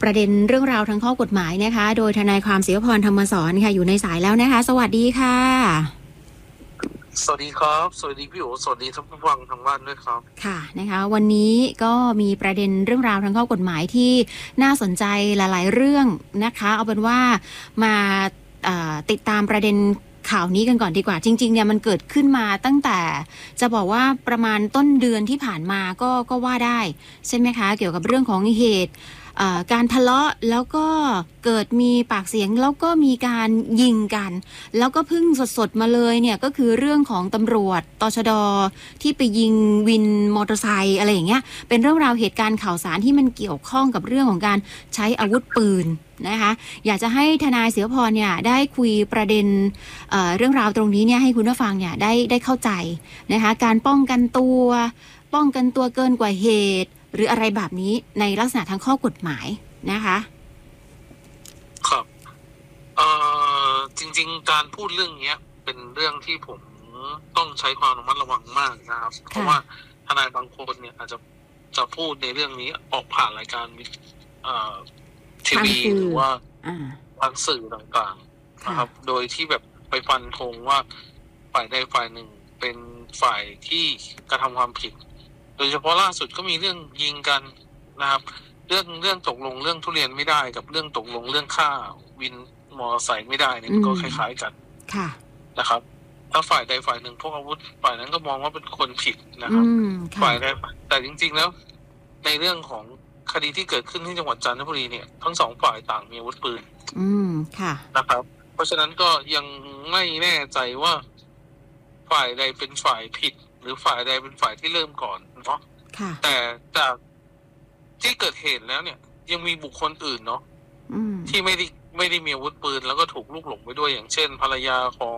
ประเด็นเรื่องราวทางข้อกฎหมายนะคะโดยทนายความศิวพรธรรมสอนค่ะอยู่ในสายแล้วนะคะสวัสดีค่ะสวัสดีครับสวัสดีพี่โอสวัสดีท่านผู้ฟังทางบ้านด้วยครับค่ะนะคะวันนี้ก็มีประเด็นเรื่องราวทางข้อกฎหมายที่น่าสนใจหลายๆเรื่องนะคะเอาเป็นว่ามาติดตามประเด็นข่าวนี้กันก่อนดีกว่าจริงๆเนี่ยมันเกิดขึ้นมาตั้งแต่จะบอกว่าประมาณต้นเดือนที่ผ่านมาก็ว่าได้ใช่ไหมคะเกี่ยวกับเรื่องของเหตุการทะเลาะแล้วก็เกิดมีปากเสียงแล้วก็มีการยิงกันแล้วก็เพิ่งสดๆมาเลยเนี่ยก็คือเรื่องของตำรวจตชด.ที่ไปยิงวินมอเตอร์ไซค์อะไรอย่างเงี้ยเป็นเรื่องราวเหตุการณ์ข่าวสารที่มันเกี่ยวข้องกับเรื่องของการใช้อาวุธปืนนะคะอยากจะให้ทนายศิวพรเนี่ยได้คุยประเด็นเรื่องราวตรงนี้เนี่ยให้คุณผู้ฟังเนี่ยได้เข้าใจนะคะการป้องกันตัวเกินกว่าเหตุหรืออะไรแบบนี้ในลักษณะทางข้อกฎหมายนะคะครับจริงๆการพูดเรื่องนี้เป็นเรื่องที่ผมต้องใช้ความระมัดระวังมากนะครับเพราะว่าทนายบางคนเนี่ยอาจจะพูดในเรื่องนี้ออกผ่านรายการทีวีหรือว่าทางสื่อต่างๆนะครับโดยที่แบบไปฟันธงว่าฝ่ายใดฝ่ายหนึ่งเป็นฝ่ายที่กระทำความผิดโดยเฉพาะล่าสุดก็มีเรื่องยิงกันนะครับเรื่องตกลงเรื่องทุเรียนไม่ได้กับเรื่องตกลงเรื่องค่าวินมอเตอร์ไซค์ไม่ได้เนี่ยมันก็คล้ายๆกันนะครับถ้าฝ่ายใดฝ่ายหนึ่งพกอาวุธฝ่ายนั้นก็มองว่าเป็นคนผิดนะครับฝ่ายใดแต่จริงๆแล้วในเรื่องของคดีที่เกิดขึ้นที่จังหวัดจันทบุรีเนี่ยทั้งสองฝ่ายต่างมีอาวุธปืนนะครับเพราะฉะนั้นก็ยังไม่แน่ใจว่าฝ่ายใดเป็นฝ่ายผิดหรือฝ่ายใดเป็นฝ่ายที่เริ่มก่อนเนาะแต่จากที่เกิดเหตุแล้วเนี่ยยังมีบุคคลอื่นเนาะที่ไม่ได้มีอาวุธปืนแล้วก็ถูกลูกหลงไปด้วยอย่างเช่นภรรยาของ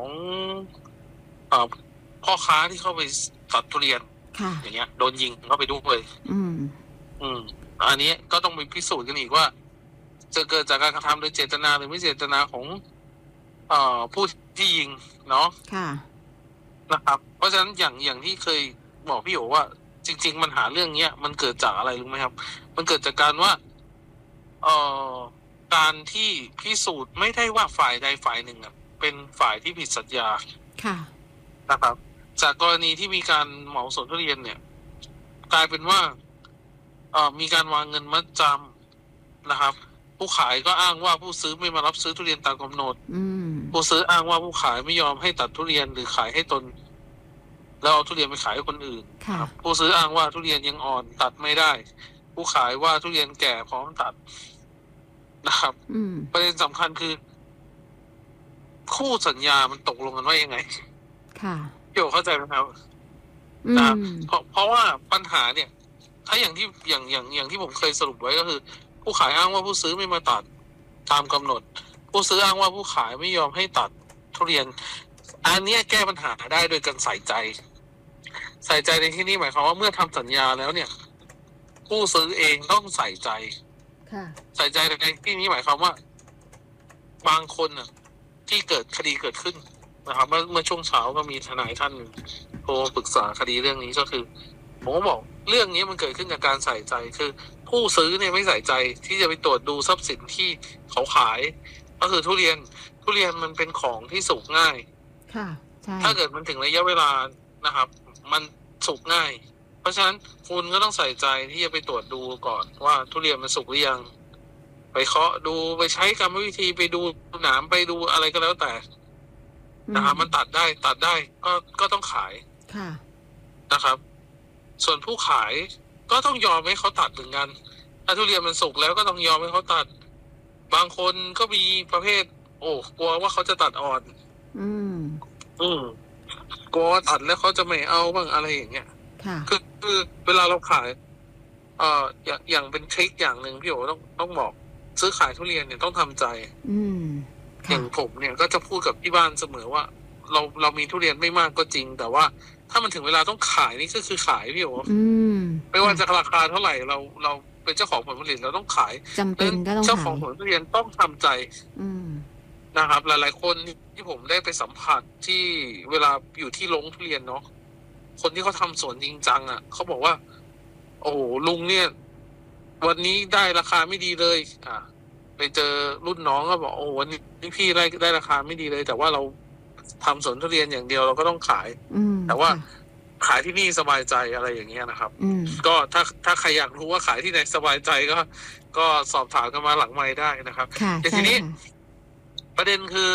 พ่อค้าที่เข้าไปตัดทุเรียนอย่างเงี้ยโดนยิงเข้าไปด้วยอันนี้ก็ต้องไปพิสูจน์กันอีกว่าจะเกิดจากการกระทำโดยเจตนาหรือไม่เจตนาของผู้ที่ยิงเนาะนะครับเพราะฉะนั้นอย่างที่เคยบอกพี่โอว่าจริงๆมันหาเรื่องเนี้ยมันเกิดจากอะไรรู้ไหมครับมันเกิดจากการว่าการที่พิสูจน์ไม่ได้ว่าฝ่ายใดฝ่ายหนึ่งเป็นฝ่ายที่ผิดสัญญานะครับจากกรณีที่มีการเหมาสวนทุเรียนเนี่ยกลายเป็นว่ามีการวางเงินมัดจำนะครับผู้ขายก็อ้างว่าผู้ซื้อไม่มารับซื้อทุเรียนตามกำหนดผู้ซื้ออ้างว่าผู้ขายไม่ยอมให้ตัดทุเรียนหรือขายให้ตนแล้วเอาทุเรียนไปขายให้คนอื่นผู้ซื้ออ้างว่าทุเรียนยังอ่อนตัดไม่ได้ผู้ขายว่าทุเรียนแก่พร้อมตัดนะครับประเด็นสำคัญคือคู่สัญญามันตกลงกันว่ายังไงพี่โอเข้าใจไหมครับเพราะว่าปัญหาเนี่ยถ้าอย่างที่ผมเคยสรุปไว้ก็คือผู้ขายอ้างว่าผู้ซื้อไม่มาตัดตามกำหนดผู้ซื้ออ้างว่าผู้ขายไม่ยอมให้ตัดทุเรียนอันนี้แก้ปัญหาได้โดยการใส่ใจในที่นี้หมายความว่าเมื่อทำสัญญาแล้วเนี่ยผู้ซื้อเองต้องใส่ใจในที่นี้หมายความว่าบางคนที่เกิดคดีเกิดขึ้นนะครับเมื่อช่วงเช้าก็มีทนายท่านโทรปรึกษาคดีเรื่องนี้ก็คือผมก็บอกเรื่องนี้มันเกิดขึ้นจากการใส่ใจคือผู้ซื้อเนี่ยไม่ใส่ใจที่จะไปตรวจดูทรัพย์สินที่เขาขายก็คือทุเรียนมันเป็นของที่สุกง่ายถ้าเกิดมันถึงระยะเวลานะครับมันสุกง่ายเพราะฉะนั้นคุณก็ต้องใส่ใจที่จะไปตรวจดูก่อนว่าทุเรียนมันสุกหรือยังไปเคาะดูไปใช้กรรมวิธีไปดูหนามไปดูอะไรก็แล้วแต่นะครับมันตัดได้ก็ต้องขายนะครับส่วนผู้ขายก็ต้องยอมให้เขาตัดเหมือนกันถ้าทุเรียนมันสุกแล้วก็ต้องยอมให้เขาตัดบางคนก็มีประเภทกลัวว่าเขาจะตัดอ่อนกลัวตัดแล้วเขาจะไม่เอาบ้างอะไรอย่างเงี้ยคือเวลาเราขายอย่างเป็นทริคอย่างหนึ่งพี่โอต้องบอกซื้อขายทุเรียนเนี่ยต้องทำใจอย่างผมเนี่ยก็จะพูดกับที่บ้านเสมอว่าเรามีทุเรียนไม่มากก็จริงแต่ว่าถ้ามันถึงเวลาต้องขายนี่ก็คือขายพี่โอไม่ว่าจะราคาเท่าไหร่เราเป็นเจ้าของผลผลิตเราต้องขายจำเป็นก็ต้องขายเจ้าของผลทุเรียนต้องทำใจนะครับหลายๆคนที่ผมได้ไปสัมผัสที่เวลาอยู่ที่ลงทุเรียนเนาะคนที่เขาทำสวนจริงจังเขาบอกว่าโอ้ลุงเนี่ยวันนี้ได้ราคาไม่ดีเลยไปเจอรุ่นน้องก็บอกโอ้วันนี้พี่ได้ราคาไม่ดีเลยแต่ว่าเราทำสวนทุเรียนอย่างเดียวเราก็ต้องขายแต่ว่าขายที่นี่สบายใจอะไรอย่างเงี้ยนะครับก็ถ้าใครอยากรู้ว่าขายที่ไหนสบายใจก็สอบถามกันมาหลังไมค์ได้นะครับแต่ทีนี้ประเด็นคือ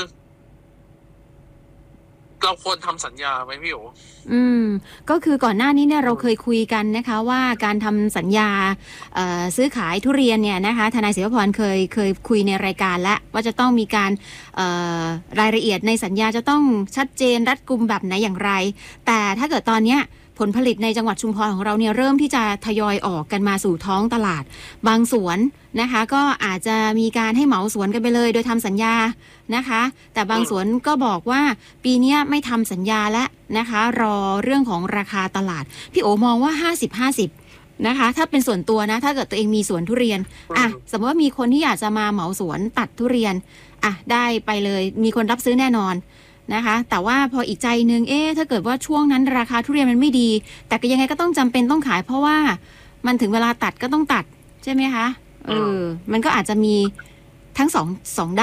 เราควรทำสัญญาไหมพี่โอ๋ก็คือก่อนหน้านี้เนี่ยเราเคยคุยกันนะคะว่าการทำสัญญาซื้อขายทุเรียนเนี่ยนะคะทนายศิวพรเคยคุยในรายการแล้วว่าจะต้องมีการรายละเอียดในสัญญาจะต้องชัดเจนรัดกุมแบบไหนอย่างไรแต่ถ้าเกิดตอนเนี้ยผลผลิตในจังหวัดชุมพรของเราเนี่ยเริ่มที่จะทยอยออกกันมาสู่ท้องตลาดบางสวนนะคะก็อาจจะมีการให้เหมาสวนกันไปเลยโดยทำสัญญานะคะแต่บางสวนก็บอกว่าปีนี้ไม่ทำสัญญาแล้วนะคะรอเรื่องของราคาตลาดพี่โอมองว่า50-50นะคะถ้าเป็นส่วนตัวนะถ้าเกิดตัวเองมีสวนทุเรียนสมมติว่ามีคนที่อยากจะมาเหมาสวนตัดทุเรียนได้ไปเลยมีคนรับซื้อแน่นอนนะคะแต่ว่าพออีกใจนึงถ้าเกิดว่าช่วงนั้นราคาทุเรียนมันไม่ดีแต่ก็ยังไงก็ต้องจำเป็นต้องขายเพราะว่ามันถึงเวลาตัดก็ต้องตัดใช่ไหมคะมันก็อาจจะมีทั้งสองด้าน